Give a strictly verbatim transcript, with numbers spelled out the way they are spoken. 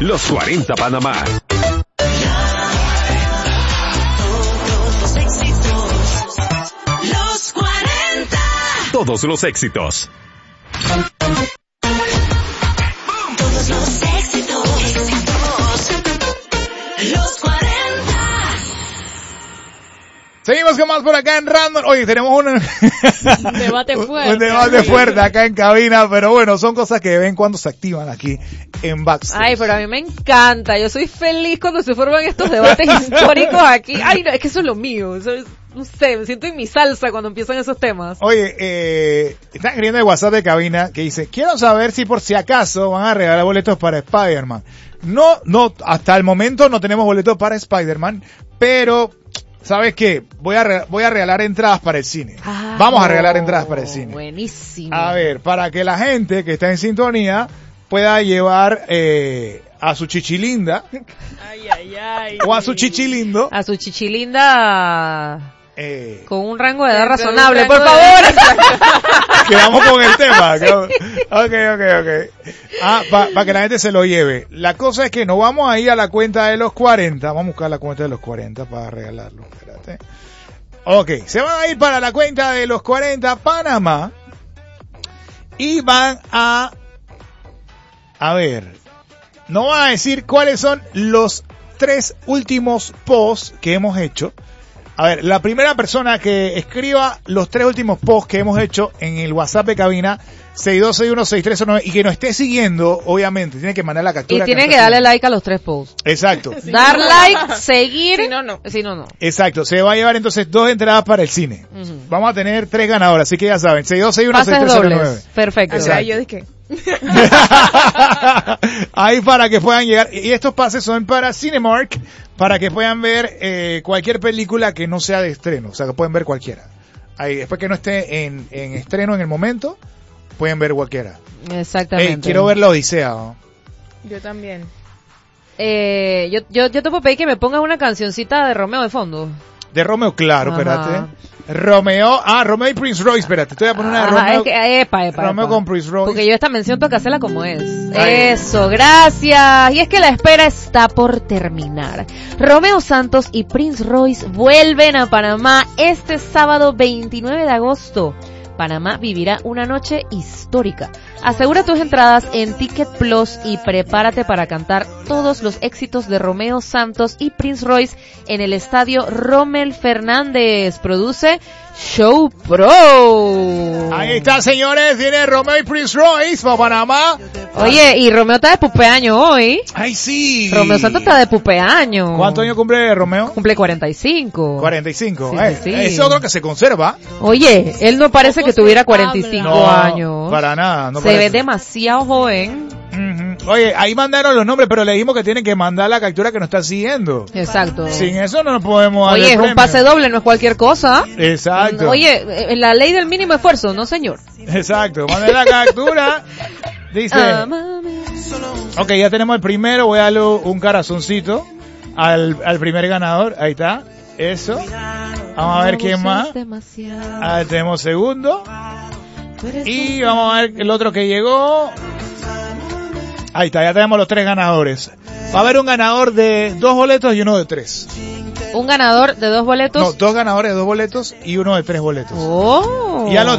Los cuarenta Panamá. Los cuarenta. Todos los éxitos. Todos los éxitos. Los cuarenta. Seguimos con más por acá en Random. Oye, tenemos un, Un debate fuerte. un debate fuerte acá en cabina, pero bueno, son cosas que de vez en cuando se activan aquí en Backstage. Ay, pero a mí me encanta. Yo soy feliz cuando se forman estos debates históricos aquí. Ay, no, es que eso es lo mío. Eso es, no sé, me siento en mi salsa cuando empiezan esos temas. Oye, eh, están escribiendo el WhatsApp de cabina que dice, quiero saber si por si acaso van a regalar boletos para Spider-Man. No, no, hasta el momento no tenemos boletos para Spider-Man, pero ¿sabes qué? Voy a re- voy a regalar entradas para el cine. Ah, Vamos a regalar entradas para el cine. Buenísimo. A ver, para que la gente que está en sintonía pueda llevar eh, a su chichilinda Ay, ay, ay. o a su chichilindo. A su chichilinda Eh, con un rango de edad Dentro de un razonable, rango por de favor. quedamos con el tema. quedamos- Ok, ok, ok. Ah, para pa que la gente se lo lleve. La cosa es que nos vamos a ir a la cuenta de los cuarenta. Vamos a buscar la cuenta de los cuarenta para regalarlo. Espérate. Ok, se van a ir para la cuenta de los cuarenta Panamá y van a... A ver, no van a decir cuáles son los tres últimos posts que hemos hecho. A ver, la primera persona que escriba los tres últimos posts que hemos hecho en el WhatsApp de cabina, seis dos seis uno seis tres cero nueve, y que nos esté siguiendo, obviamente, tiene que mandar la Y captura. tienen nos que está darle siguiendo. like a los tres posts. Exacto, Dar like, seguir. Si no, no. Si no, no. exacto. Se va a llevar entonces dos entradas para el cine. Ujú. Vamos a tener tres ganadores, así que ya saben, seis dos seis uno seis Pases tres cero nueve. dobles. Perfecto. O sea, Exacto. yo dije, Ahí para que puedan llegar. Y estos pases son para Cinemark, para que puedan ver eh, cualquier película que no sea de estreno. O sea, que pueden ver cualquiera. Ahí, después que no esté en, en estreno en el momento, pueden ver cualquiera. Exactamente. Ey, quiero ver la Odisea, ¿no? yo también. Eh, yo, yo, yo te puedo pedir que me pongas una cancioncita de Romeo de fondo. De Romeo, claro, Ajá. espérate. Romeo, ah, Romeo y Prince Royce, espérate, te voy a poner una de Ajá, Romeo, es que, epa, epa, Romeo epa. con Prince Royce. Porque yo esta mención tengo que hacerla como es. Ahí. Eso, gracias. Y es que la espera está por terminar. Romeo Santos y Prince Royce vuelven a Panamá este sábado veintinueve de agosto. Panamá vivirá una noche histórica. Asegura tus entradas en Ticket Plus y prepárate para cantar todos los éxitos de Romeo Santos y Prince Royce en el estadio Rommel Fernández. Produce Show Pro. Ahí está, señores, viene Romeo y Prince Royce para Panamá. Oye, y Romeo está de pupeaños hoy. Ay, sí. Romeo Santos está de pupeaños. ¿Cuántos años cumple Romeo? Cumple cuarenta y cinco. cuarenta y cinco. Sí, Eh, sí. Es otro que se conserva. Oye, él no parece que Poco se tuviera cuarenta y habla. cinco No, años. para nada. No Se parece. ve demasiado joven. Ujú. Oye, ahí mandaron los nombres, pero le dijimos que tienen que mandar la captura que nos está siguiendo. Exacto. Sin eso no nos podemos dar Oye, el es un premio. pase doble, no es cualquier cosa. Exacto. Oye, eh, la ley del mínimo esfuerzo, no señor. Exacto. Manden la captura. Dice, Amame. ok, ya tenemos el primero. Voy a darle un corazoncito al, al primer ganador. Ahí está. Eso. Vamos a ver quién más. Abusas demasiado. Ah, tenemos segundo. Tú eres Y un- vamos a ver el otro que llegó. Ahí está, ya tenemos los tres ganadores. Va a haber un ganador de dos boletos y uno de tres. un ganador de dos boletos. No, dos ganadores de dos boletos y uno de tres boletos. Oh. Y al otro